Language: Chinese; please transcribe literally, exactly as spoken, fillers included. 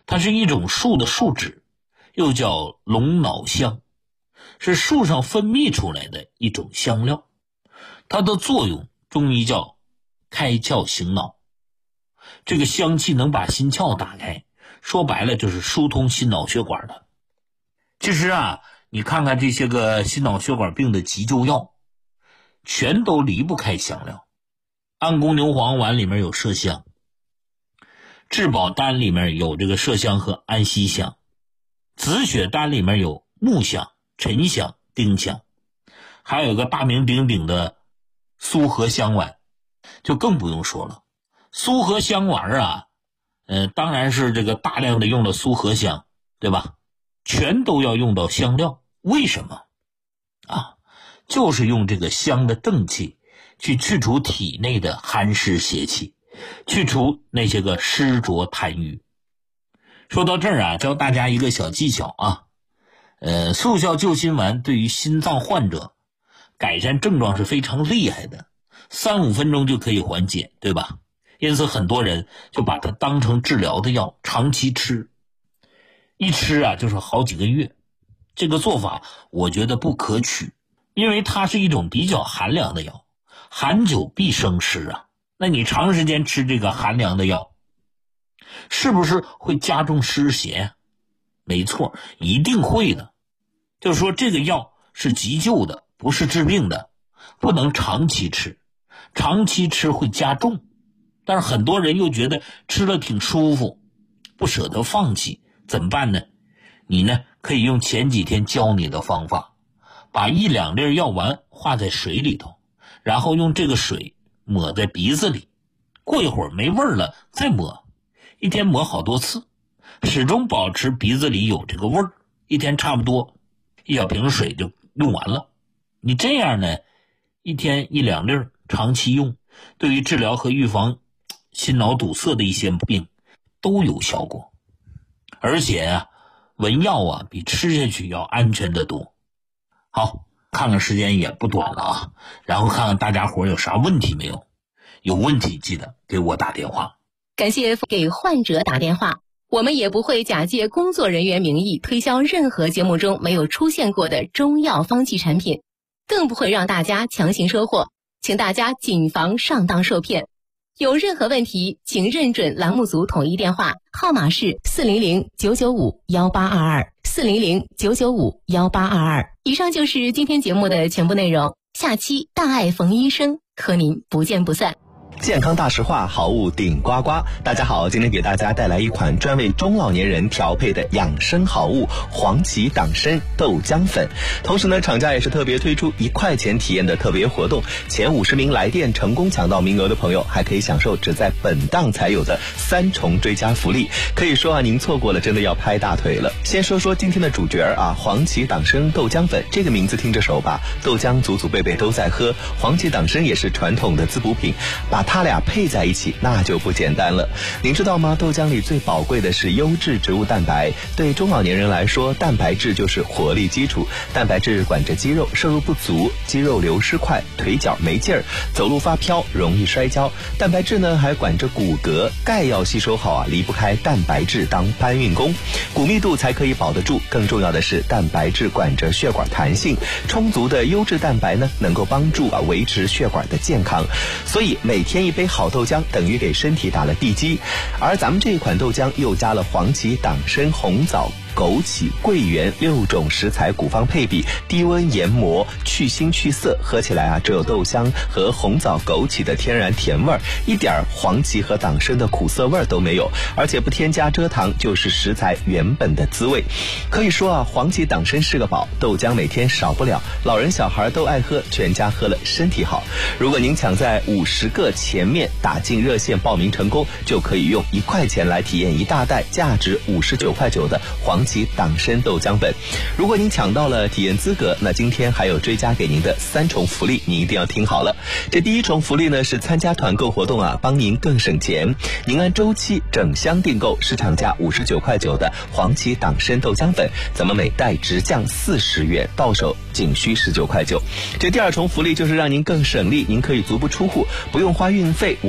它是一种树的树脂，又叫龙脑香，是树上分泌出来的一种香料。它的作用中医叫开窍醒脑，这个香气能把心窍打开，说白了就是疏通心脑血管的。其实啊，你看看这些个心脑血管病的急救药，全都离不开香料。安宫牛黄丸里面有麝香，治保丹里面有这个麝香和安息香，紫雪丹里面有木香、沉香、丁香，还有个大名鼎鼎的苏合香丸，就更不用说了。苏合香丸啊，呃，当然是这个大量的用了苏合香，对吧？全都要用到香料，为什么啊？就是用这个香的正气去去除体内的寒湿邪气，去除那些个湿浊痰瘀。说到这儿啊，教大家一个小技巧啊，呃，速效救心丸对于心脏患者改善症状是非常厉害的，三五分钟就可以缓解，对吧？因此很多人就把它当成治疗的药，长期吃，一吃啊就是好几个月。这个做法我觉得不可取，因为它是一种比较寒凉的药，寒久必生湿啊。那你长时间吃这个寒凉的药，是不是会加重湿邪？没错，一定会的。就是说这个药是急救的，不是治病的，不能长期吃，长期吃会加重。但是很多人又觉得吃了挺舒服，不舍得放弃，怎么办呢？你呢可以用前几天教你的方法，把一两粒药丸化在水里头，然后用这个水抹在鼻子里，过一会儿没味儿了再抹，一天抹好多次，始终保持鼻子里有这个味儿，一天差不多一小瓶水就用完了。你这样呢，一天一两粒，长期用，对于治疗和预防心脑堵塞的一些病都有效果。而且啊，闻药啊比吃下去要安全得多。好，看看时间也不短了啊，然后看看大家伙有啥问题没有，有问题记得给我打电话。 感谢给患者打电话，我们也不会假借工作人员名义推销任何节目中没有出现过的中药方剂产品，更不会让大家强行收货，请大家谨防上当受骗。有任何问题，请认准栏目组统一电话，号码是四零零九九五幺八二二四零零九九五幺八二二。以上就是今天节目的全部内容，下期大爱冯医生和您不见不散。 健康大实话，好物顶呱呱。大家好，今天给大家带来一款专为中老年人调配的养生好物——黄芪党参豆浆粉。同时呢，厂家也是特别推出一块钱体验的特别活动，前五十名来电成功抢到名额的朋友，还可以享受只在本档才有的三重追加福利。可以说啊，您错过了真的要拍大腿了。先说说今天的主角啊，黄芪党参豆浆粉，这个名字听着熟吧？豆浆祖祖辈辈都在喝，黄芪党参也是传统的滋补品，把它俩配在一起那就不简单了。您知道吗？豆浆里最宝贵的是优质植物蛋白，对中老年人来说，蛋白质就是活力基础。蛋白质管着肌肉，摄入不足，肌肉流失快，腿脚没劲儿，走路发飘，容易摔跤。蛋白质呢还管着骨骼，钙要吸收好啊，离不开蛋白质当搬运工，骨密度才可以保得住。更重要的是，蛋白质管着血管弹性，充足的优质蛋白呢，能够帮助啊维持血管的健康。所以每天一杯好豆浆等于给身体打了地基。而咱们这一款豆浆又加了黄芪、党参、红枣、枸杞、桂圆六种食材古方配比，低温研磨，去腥去涩，喝起来啊，只有豆香和红枣、枸杞的天然甜味儿，一点黄芪和党参的苦涩味儿都没有，而且不添加蔗糖，就是食材原本的滋味。可以说啊，黄芪党参是个宝，豆浆每天少不了，老人小孩都爱喝，全家喝了身体好。如果您抢在五十个前面打进热线报名成功，就可以用一块钱来体验一大袋价值五十九块九的黄芪党参豆浆粉。如果您抢到了体验资格，那今天还有追加给您的三重福利，您一定要听好了。这第一重福利呢是参加团购活动啊，帮您更省钱。您按周期整箱订购市场价五十九块九的黄芪党参豆浆粉，咱们每袋直降四十元，到手仅需十九块九。这第二重福利就是让您更省力，您可以足不出户，不用花运费。